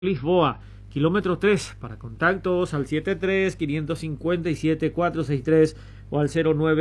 Lisboa, kilómetro 3, para contactos al 73-557-463 o al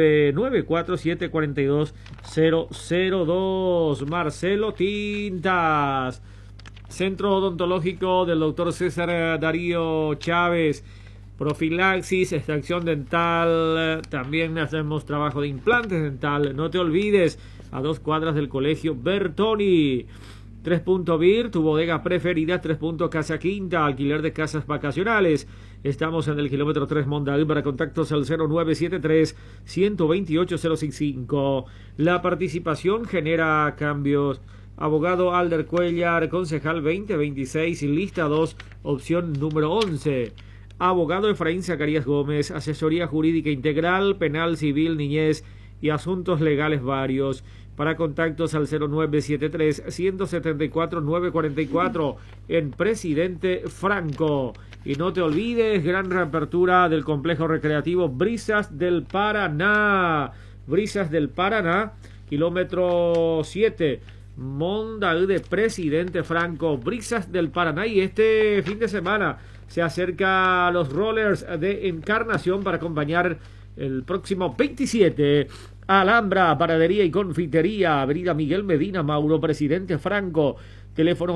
099-4742-002. Marcelo Tintas, Centro Odontológico del Dr. César Darío Chávez, profilaxis, extracción dental, también hacemos trabajo de implantes dental. No te olvides, a 2 cuadras del Colegio Bertoni. 3 Beer, tu bodega preferida. 3 Casa Quinta, alquiler de casas vacacionales. Estamos en el kilómetro 3 Mondaví. Para contactos al 0973-128-065. La participación genera cambios. Abogado Alder Cuellar, concejal 2026, lista 2, opción número 11. Abogado Efraín Zacarías Gómez, asesoría jurídica integral, penal, civil, niñez y asuntos legales varios. Para contactos al 0973-174-944 en Presidente Franco. Y no te olvides, gran reapertura del complejo recreativo Brisas del Paraná. Brisas del Paraná, kilómetro 7, Mondaú de Presidente Franco. Brisas del Paraná. Y este fin de semana se acerca a los Rollers de Encarnación para acompañar el próximo 27. Alhambra, panadería y confitería, avenida Miguel Medina Mauro, Presidente Franco, teléfono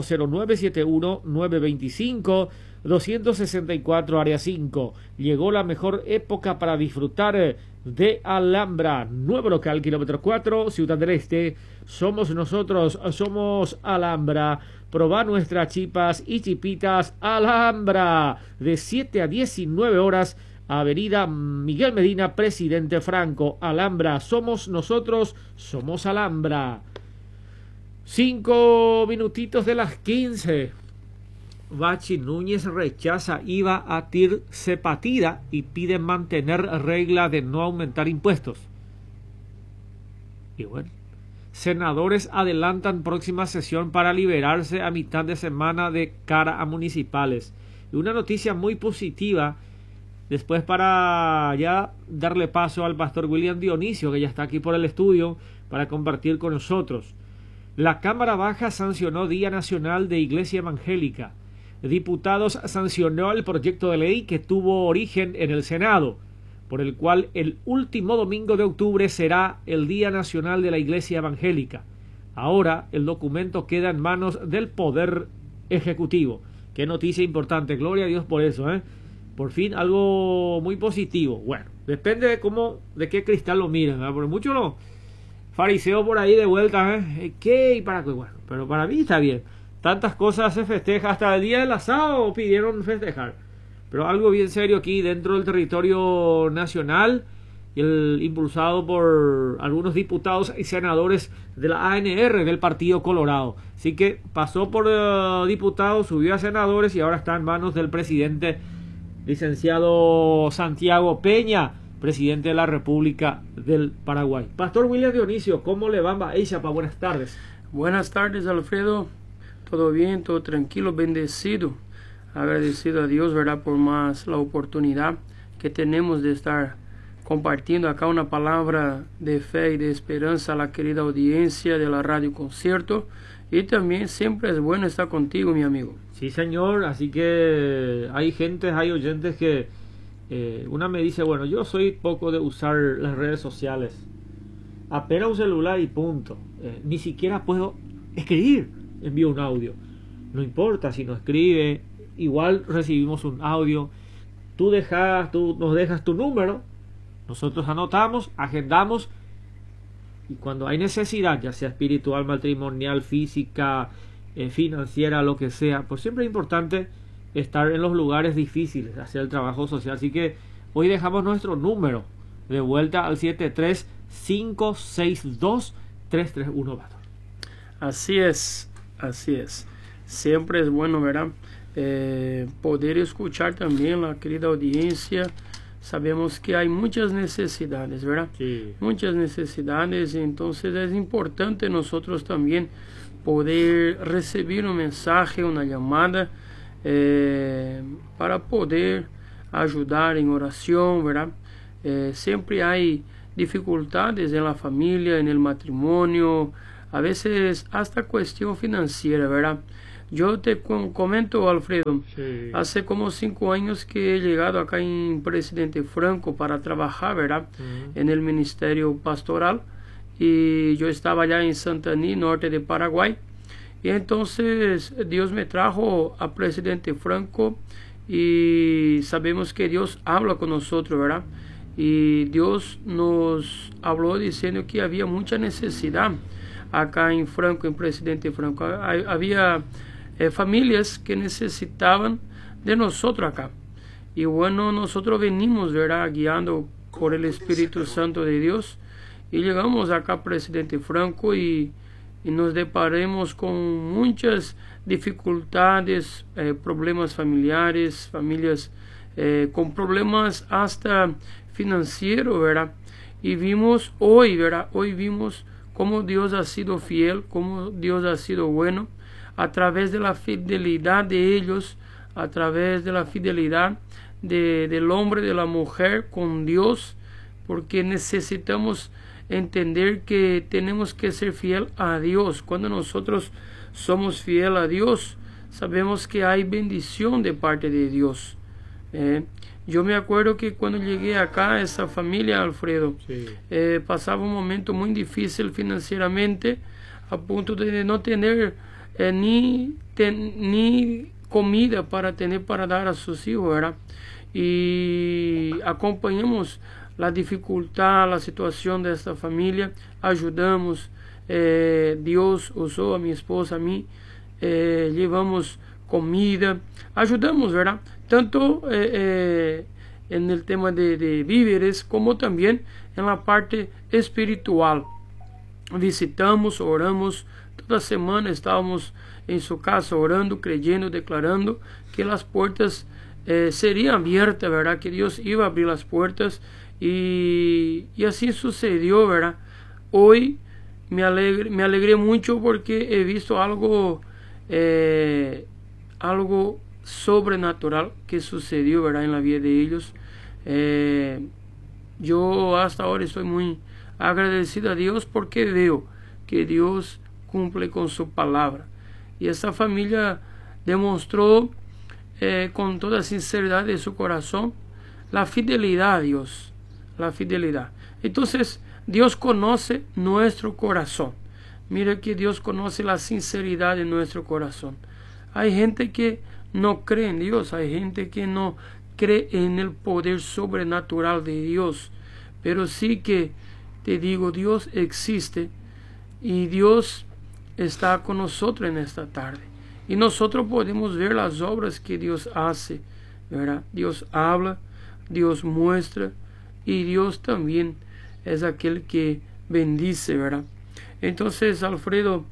0971-925-264, área 5. Llegó la mejor época para disfrutar de Alhambra. Nuevo local, kilómetro 4, Ciudad del Este. Somos nosotros, somos Alhambra. Probá nuestras chipas y chipitas Alhambra, de 7 a 19 horas. Avenida Miguel Medina, Presidente Franco, Alhambra. Somos nosotros, somos Alhambra. 5 minutitos de las 15. Bachi Núñez rechaza IVA a TIR Cepatida y pide mantener regla de no aumentar impuestos. Y bueno, senadores adelantan próxima sesión para liberarse a mitad de semana de cara a municipales. Y una noticia muy positiva. Después, para ya darle paso al pastor William Dionisio, que ya está aquí por el estudio, para compartir con nosotros. La Cámara Baja sancionó Día Nacional de Iglesia Evangélica. Diputados sancionó el proyecto de ley que tuvo origen en el Senado, por el cual el último domingo de octubre será el Día Nacional de la Iglesia Evangélica. Ahora el documento queda en manos del Poder Ejecutivo. Qué noticia importante, gloria a Dios por eso, Por fin algo muy positivo. Bueno, depende de qué cristal lo miren, porque muchos los fariseos por ahí de vuelta, ¿qué? Y para qué, bueno, pero para mí está bien. Tantas cosas se festeja, hasta el día del asado pidieron festejar. Pero algo bien serio aquí dentro del territorio nacional, impulsado por algunos diputados y senadores de la ANR del Partido Colorado. Así que pasó por diputados, subió a senadores y ahora está en manos del presidente licenciado Santiago Peña, presidente de la República del Paraguay. Pastor William Dionisio, ¿cómo le va? Buenas tardes. Buenas tardes, Alfredo. Todo bien, todo tranquilo, bendecido. Agradecido a Dios, ¿verdad?, por más la oportunidad que tenemos de estar compartiendo acá una palabra de fe y de esperanza a la querida audiencia de la Radio Concierto. Y también siempre es bueno estar contigo, mi amigo. Sí, señor. Así que hay oyentes que una me dice, bueno, yo soy poco de usar las redes sociales. Apenas un celular y punto. Ni siquiera puedo escribir. Envío un audio. No importa si no escribe. Igual recibimos un audio. Tú nos dejas tu número. Nosotros anotamos, agendamos. Y cuando hay necesidad, ya sea espiritual, matrimonial, física, financiera, lo que sea, pues siempre es importante estar en los lugares difíciles, hacer el trabajo social. Así que hoy dejamos nuestro número de vuelta al 73562-331. Así es. Siempre es bueno, ¿verdad?, poder escuchar también la querida audiencia. Sabemos que hay muchas necesidades, ¿verdad? Sí. Muchas necesidades, entonces es importante nosotros también poder recibir un mensaje, una llamada, para poder ayudar en oración, ¿verdad? Siempre hay dificultades en la familia, en el matrimonio, a veces hasta cuestión financiera, ¿verdad? Yo te comento, Alfredo, Sí. hace como 5 años que he llegado acá en Presidente Franco para trabajar, ¿verdad? En el ministerio pastoral, y yo estaba allá en Santaní, norte de Paraguay, y entonces Dios me trajo a Presidente Franco, y sabemos que Dios habla con nosotros, ¿verdad? Y Dios nos habló diciendo que había mucha necesidad acá en Franco, en Presidente Franco. Había familias que necesitaban de nosotros acá. Y bueno, nosotros venimos, ¿verdad?, guiando por el Espíritu Santo de Dios, y llegamos acá, Presidente Franco, y nos deparemos con muchas dificultades, problemas familiares, familias con problemas hasta financieros, ¿verdad? Y vimos hoy, ¿verdad? Hoy vimos cómo Dios ha sido fiel, cómo Dios ha sido bueno, a través de la fidelidad de ellos, a través de la fidelidad del hombre, de la mujer con Dios, porque necesitamos entender que tenemos que ser fiel a Dios. Cuando nosotros somos fiel a Dios, sabemos que hay bendición de parte de Dios. Yo me acuerdo que cuando llegué acá, esa familia, Alfredo, Sí. pasaba un momento muy difícil financieramente, a punto de no tener ni comida para dar a sus hijos, ¿verdad? Y acompañamos la dificultad, la situación de esta familia, ayudamos, Dios usó a mi esposa, a mí, llevamos comida, ayudamos, ¿verdad? Tanto en el tema de víveres, como también en la parte espiritual. Visitamos, oramos, toda semana estábamos en su casa orando, creyendo, declarando que las puertas serían abiertas, ¿verdad? Que Dios iba a abrir las puertas, y así sucedió, ¿verdad? Hoy me alegré mucho porque he visto algo sobrenatural que sucedió, ¿verdad?, en la vida de ellos. Yo hasta ahora estoy muy agradecido a Dios porque veo que Dios cumple con su palabra. Y esta familia demostró con toda sinceridad de su corazón la fidelidad a Dios, la fidelidad. Entonces Dios conoce nuestro corazón. Mira que Dios conoce la sinceridad de nuestro corazón. Hay gente que no cree en Dios, hay gente que no cree en el poder sobrenatural de Dios, pero sí que te digo, Dios existe, y Dios está con nosotros en esta tarde, y nosotros podemos ver las obras que Dios hace, ¿verdad? Dios habla, Dios muestra, y Dios también es aquel que bendice, ¿verdad? Entonces, Alfredo,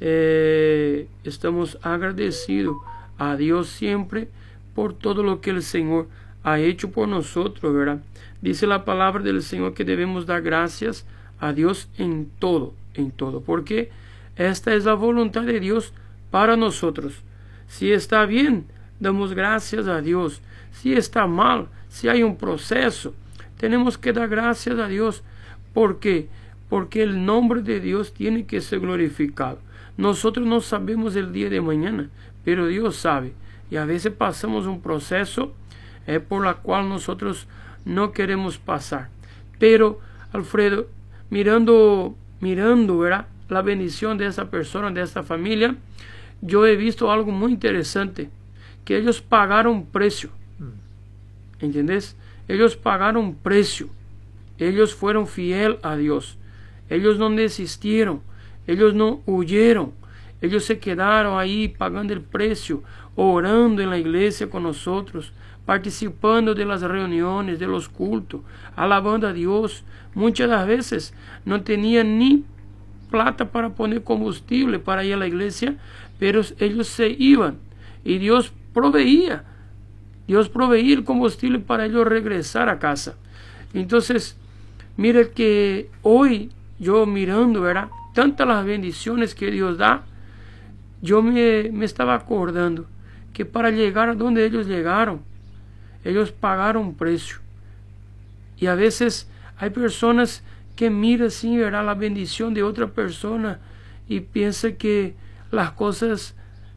estamos agradecidos a Dios siempre por todo lo que el Señor ha hecho por nosotros, ¿verdad? Dice la palabra del Señor que debemos dar gracias a Dios en todo, porque esta es la voluntad de Dios para nosotros. Si está bien, damos gracias a Dios. Si está mal, si hay un proceso, tenemos que dar gracias a Dios, porque el nombre de Dios tiene que ser glorificado. Nosotros no sabemos el día de mañana, pero Dios sabe, y a veces pasamos un proceso por la cual nosotros no queremos pasar. Pero, Alfredo, mirando, ¿verdad?, la bendición de esa persona, de esta familia, yo he visto algo muy interesante, que ellos pagaron precio. ¿Entendés? Ellos pagaron precio. Ellos fueron fieles a Dios. Ellos no desistieron. Ellos no huyeron. Ellos se quedaron ahí pagando el precio, orando en la iglesia con nosotros, participando de las reuniones, de los cultos, alabando a Dios. Muchas de las veces no tenían ni plata para poner combustible para ir a la iglesia, pero ellos se iban y Dios proveía. Dios proveía el combustible para ellos regresar a casa. Entonces, mire que hoy yo mirando, ¿verdad?, tantas las bendiciones que Dios da, yo me estaba acordando que para llegar a donde ellos llegaron, ellos pagaron precio. Y a veces hay personas que miran así, ¿verdad?, la bendición de otra persona y piensan que las cosas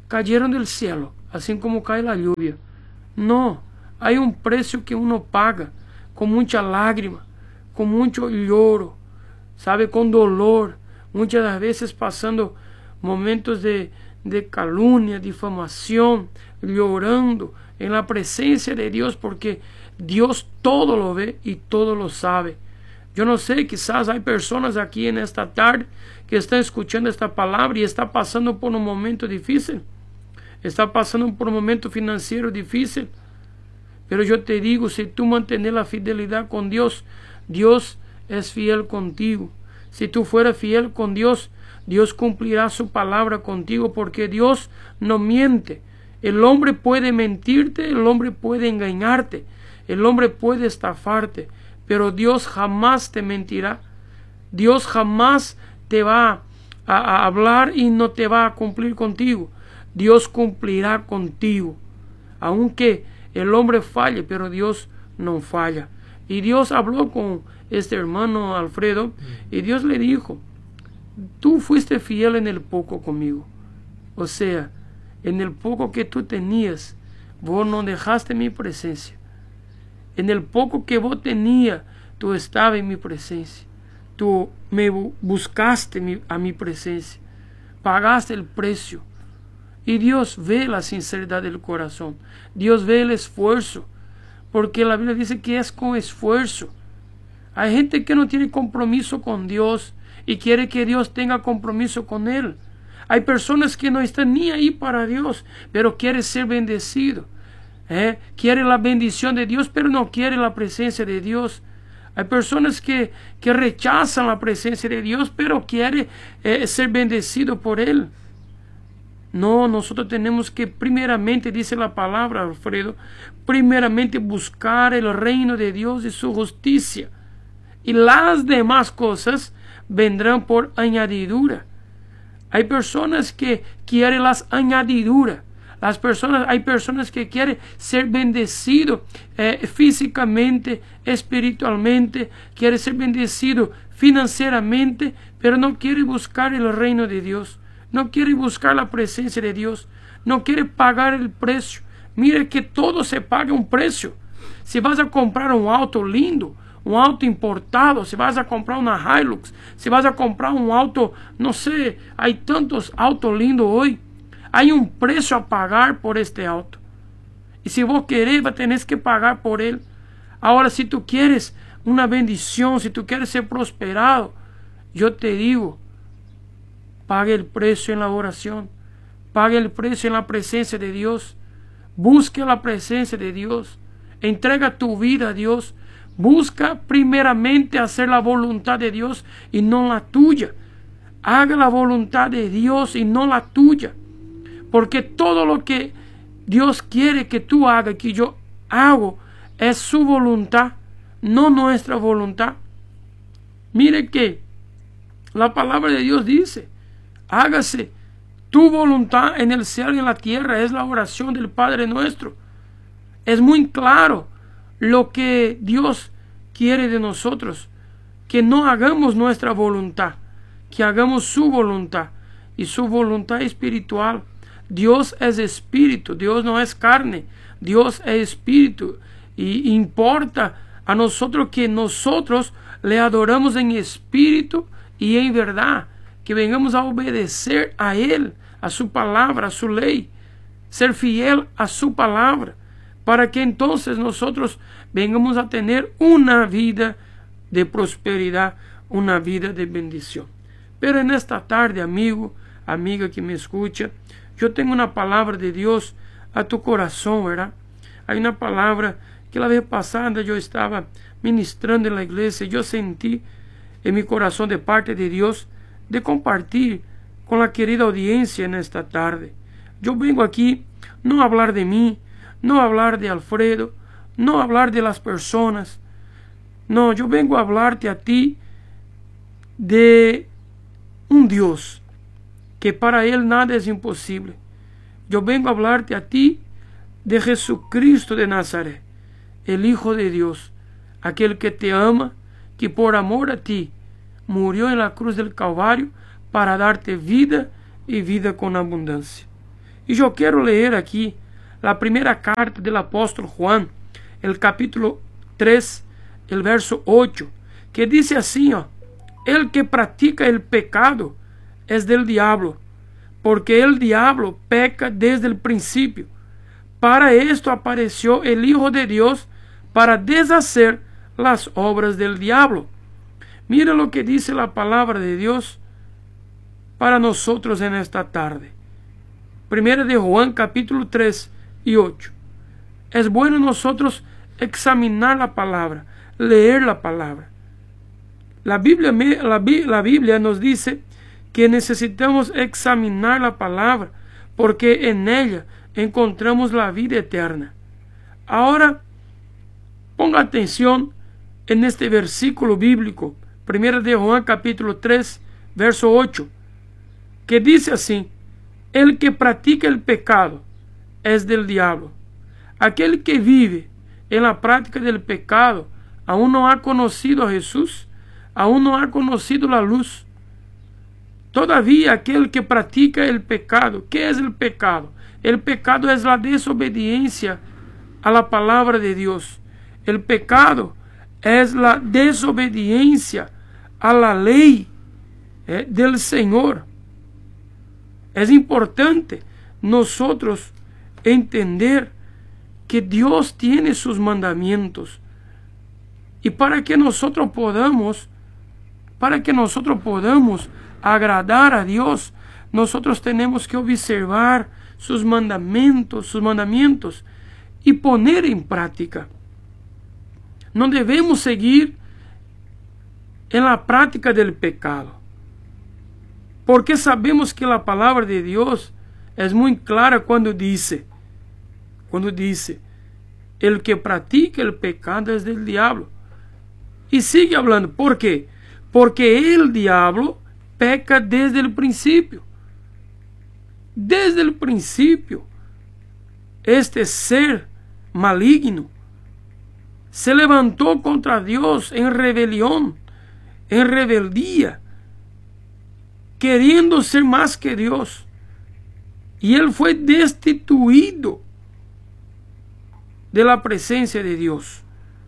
cayeron del cielo, así como cae la lluvia. No, hay un precio que uno paga con mucha lágrima, con mucho lloro, sabe, con dolor, muchas de las veces pasando momentos de calumnia, difamación, llorando en la presencia de Dios, porque Dios todo lo ve y todo lo sabe. Yo no sé, quizás hay personas aquí en esta tarde que están escuchando esta palabra y está pasando por un momento difícil, está pasando por un momento financiero difícil, pero yo te digo, si tú mantienes la fidelidad con Dios, Dios es fiel contigo. Si tú fueras fiel con Dios, Dios cumplirá su palabra contigo, porque Dios no miente. El hombre puede mentirte, el hombre puede engañarte, el hombre puede estafarte, pero Dios jamás te mentirá. Dios jamás te va a hablar y no te va a cumplir contigo. Dios cumplirá contigo, aunque el hombre falle, pero Dios no falla. Y Dios habló con este hermano Alfredo y Dios le dijo: tú fuiste fiel en el poco conmigo. O sea, en el poco que tú tenías, vos no dejaste mi presencia. En el poco que vos tenías, tú estabas en mi presencia. Tú me buscaste a mi presencia. Pagaste el precio. Y Dios ve la sinceridad del corazón. Dios ve el esfuerzo. Porque la Biblia dice que es con esfuerzo. Hay gente que no tiene compromiso con Dios y quiere que Dios tenga compromiso con él. Hay personas que no están ni ahí para Dios, pero quiere ser bendecido. Quiere la bendición de Dios, pero no quiere la presencia de Dios. Hay personas que rechazan la presencia de Dios, pero quiere ser bendecido por Él. No, nosotros tenemos que primeramente, dice la palabra, Alfredo, primeramente buscar el reino de Dios y su justicia. Y las demás cosas vendrán por añadidura. Hay personas que quieren las añadiduras. Hay personas que quieren ser bendecidos físicamente, espiritualmente, quieren ser bendecidos financieramente, pero no quieren buscar el reino de Dios, no quieren buscar la presencia de Dios, no quieren pagar el precio. Mire que todo se paga un precio. Si vas a comprar un auto lindo, un auto importado, si vas a comprar una Hilux, si vas a comprar un auto, no sé, hay tantos autos lindos hoy. Hay un precio a pagar por este auto. Y si vos querés, tenés que pagar por él. Ahora, si tú quieres una bendición, si tú quieres ser prosperado, yo te digo, pague el precio en la oración. Pague el precio en la presencia de Dios. Busque la presencia de Dios. Entrega tu vida a Dios. Busca primeramente hacer la voluntad de Dios y no la tuya. Haga la voluntad de Dios y no la tuya. Porque todo lo que Dios quiere que tú hagas, que yo hago, es su voluntad, no nuestra voluntad. Mire que la palabra de Dios dice: hágase tu voluntad en el cielo y en la tierra. Es la oración del Padre nuestro. Es muy claro lo que Dios quiere de nosotros, que no hagamos nuestra voluntad, que hagamos su voluntad, y su voluntad espiritual. Dios es espíritu, Dios no es carne, Dios es espíritu, y importa a nosotros que nosotros le adoramos en espíritu y en verdad, que vengamos a obedecer a Él, a su palabra, a su ley, ser fiel a su palabra, para que entonces nosotros vengamos a tener una vida de prosperidad, una vida de bendición. Pero en esta tarde, amigo, amiga que me escucha, yo tengo una palabra de Dios a tu corazón, ¿verdad? Hay una palabra que la vez pasada yo estaba ministrando en la iglesia, yo sentí en mi corazón de parte de Dios de compartir con la querida audiencia en esta tarde. Yo vengo aquí no a hablar de mí, no a hablar de Alfredo, no a hablar de las personas. No, yo vengo a hablarte a ti de un Dios que para Él nada es imposible. Yo vengo a hablarte a ti de Jesucristo de Nazaret, el Hijo de Dios, aquel que te ama, que por amor a ti murió en la cruz del Calvario para darte vida y vida con abundancia. Y yo quiero leer aquí la primera carta del apóstol Juan, el capítulo 3, el verso 8, que dice así, el que practica el pecado es del diablo, porque el diablo peca desde el principio. Para esto apareció el Hijo de Dios, para deshacer las obras del diablo. Mira lo que dice la palabra de Dios para nosotros en esta tarde. Primera de Juan capítulo 3 y 8. Es bueno nosotros examinar la palabra, leer la palabra. La Biblia nos dice que necesitamos examinar la palabra, porque en ella encontramos la vida eterna. Ahora, ponga atención en este versículo bíblico, 1 de Juan capítulo 3, verso 8, que dice así: el que practica el pecado es del diablo. Aquel que vive en la práctica del pecado aún no ha conocido a Jesús, aún no ha conocido la luz. Todavía aquel que practica el pecado, ¿qué es el pecado? El pecado es la desobediencia a la palabra de Dios. El pecado es la desobediencia a la ley del Señor. Es importante nosotros entender que Dios tiene sus mandamientos. Y para que nosotros podamos agradar a Dios, nosotros tenemos que observar sus mandamientos y poner en práctica. No debemos seguir en la práctica del pecado, porque sabemos que la palabra de Dios es muy clara cuando dice, el que practica el pecado es del diablo. Y sigue hablando, ¿por qué? Porque el diablo peca desde el principio. Desde el principio, este ser maligno se levantó contra Dios en rebelión, en rebeldía, queriendo ser más que Dios. Y él fue destituido de la presencia de Dios.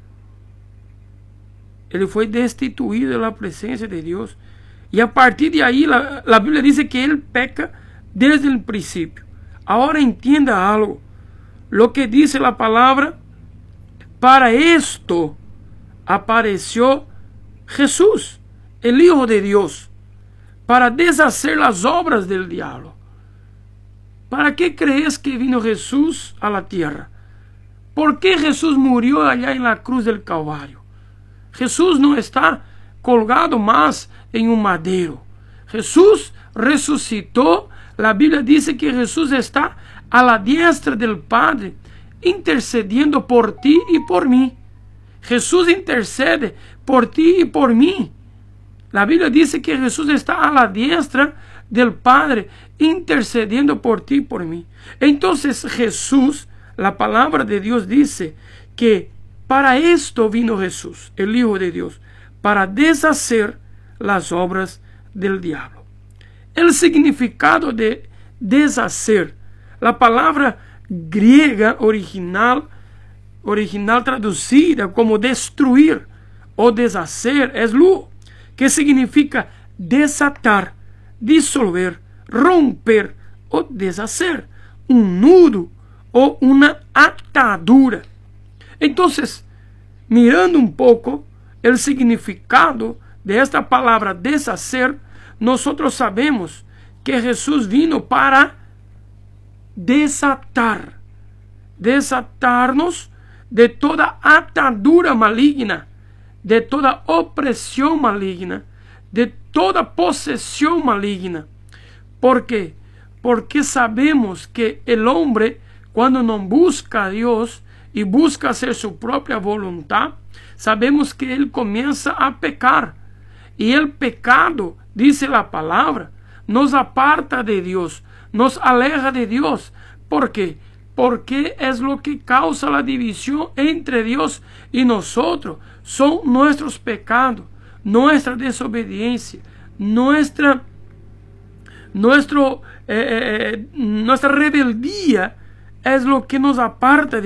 Él fue destituido de la presencia de Dios. Y a partir de ahí la Biblia dice que él peca desde el principio. Ahora entienda algo. Lo que dice la palabra: para esto apareció Jesús, el Hijo de Dios, para deshacer las obras del diablo. ¿Para qué crees que vino Jesús a la tierra? ¿Por qué Jesús murió allá en la cruz del Calvario? Jesús no está colgado más en un madero. Jesús resucitó. La Biblia dice que Jesús está a la diestra del Padre, intercediendo por ti y por mí. Jesús intercede por ti y por mí. La Biblia dice que Jesús está a la diestra del Padre, intercediendo por ti y por mí. Entonces Jesús, la palabra de Dios dice que para esto vino Jesús, el Hijo de Dios, para deshacer las obras del diablo. El significado de deshacer, la palabra griega original traducida como destruir o deshacer, es luo, que significa desatar, disolver, romper o deshacer, un nudo o una atadura. Entonces, mirando un poco el significado de esta palabra deshacer, nosotros sabemos que Jesús vino para desatarnos de toda atadura maligna, de toda opresión maligna, de toda posesión maligna. ¿Por qué? Porque sabemos que el hombre, cuando no busca a Dios y busca hacer su propia voluntad, sabemos que él comienza a pecar. Y el pecado, dice la palabra, nos aparta de Dios, nos aleja de Dios. ¿Por qué? Porque es lo que causa la división entre Dios y nosotros. Son nuestros pecados, nuestra desobediencia, nuestra nuestra rebeldía es lo que nos aparta